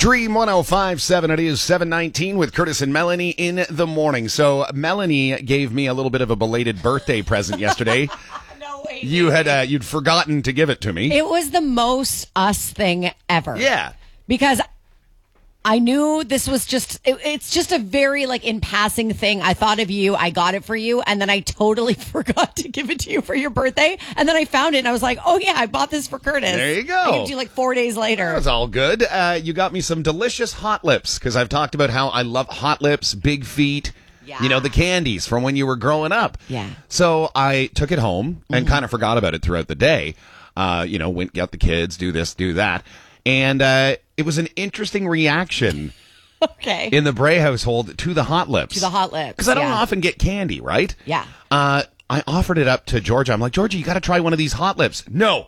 Dream 105.7. It is 7:19 with Curtis and Melanie in the morning. So Melanie gave me a little bit of a belated birthday present yesterday. No way. You'd forgotten to give it to me. It was the most us thing ever. Yeah. Because I knew this was it's just a very in passing thing. I thought of you, I got it for you, and then I totally forgot to give it to you for your birthday. And then I found it and I was like, oh yeah, I bought this for Curtis. There you go. I gave it to you 4 days later. That was all good. You got me some delicious Hot Lips because I've talked about how I love Hot Lips, Big Feet. Yeah. You know, the candies from when you were growing up. Yeah. So I took it home and kind of forgot about it throughout the day. Went, got the kids, do this, do that. And it was an interesting reaction Okay. in the Bray household to the Hot Lips. To the Hot Lips. Because I don't yeah. often get candy, right? Yeah. I offered it up to Georgia. I'm like, Georgia, you got to try one of these Hot Lips. No.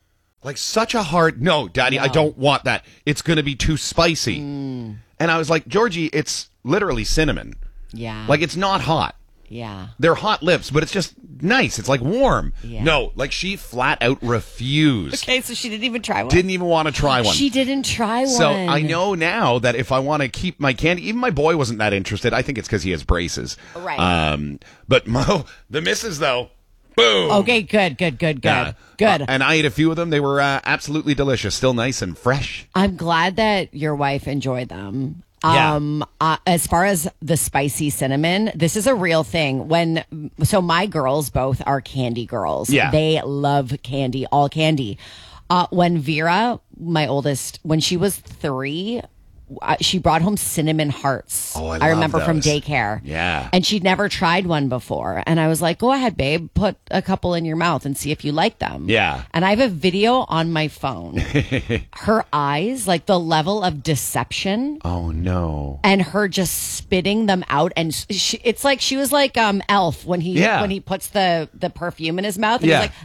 Such a hard, no, Daddy, No. I don't want that. It's going to be too spicy. And I was like, Georgie, it's literally cinnamon. Yeah. It's not hot. Yeah. They're Hot Lips, but it's just nice. It's warm. Yeah. No, she flat out refused. Okay, so she didn't even try one. Didn't even want to try one. She didn't try one. So I know now that if I want to keep my candy, even my boy wasn't that interested. I think it's because he has braces. Right. But the missus, though, boom. Okay, good. Yeah. Good. And I ate a few of them. They were absolutely delicious. Still nice and fresh. I'm glad that your wife enjoyed them. Yeah. As far as the spicy cinnamon, this is a real thing. So my girls both are candy girls. Yeah. They love candy, all candy. When Vera, my oldest, when she was 3, she brought home cinnamon hearts. Oh, I love remember from those. daycare. Yeah. And she'd never tried one before. And I was like, go ahead, babe, put a couple in your mouth and see if you like them. Yeah. And I have a video on my phone. Her eyes, the level of deception. Oh, no. And her just spitting them out, and it's like she was like Elf when he puts the perfume in his mouth, and Yeah. he's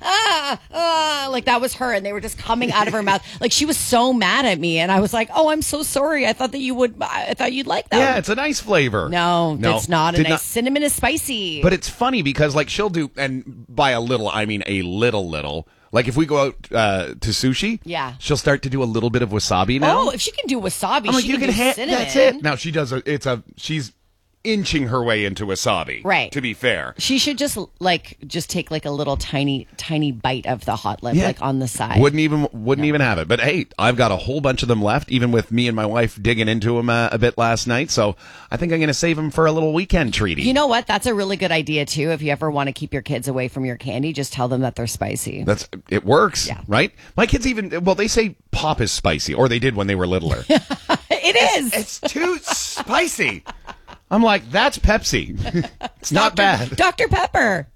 like that was her, and they were just coming out of her mouth. She was so mad at me, and I was like, oh, I'm so sorry. I thought you'd like them. Yeah, it's a nice flavor. No, it's not. Did A nice cinnamon is spicy. But it's funny because she'll do, and by a little, I mean a little. If we go out to sushi, Yeah. she'll start to do a little bit of wasabi now. Oh, if she can do wasabi, I'm like, she you can do cinnamon. that's it. Now she does she's inching her way into wasabi. Right. To be fair. She should just take a little tiny bite of the Hot Lip, Yeah. on the side. Wouldn't even have it. But hey, I've got a whole bunch of them left, even with me and my wife digging into them a bit last night. So I think I'm going to save them for a little weekend treaty. You know what? That's a really good idea too. If you ever want to keep your kids away from your candy, just tell them that they're spicy. It works, Yeah. right? My kids they say pop is spicy, or they did when they were littler. It is. It's too spicy. I'm like, that's Pepsi. It's not bad. Dr. Pepper.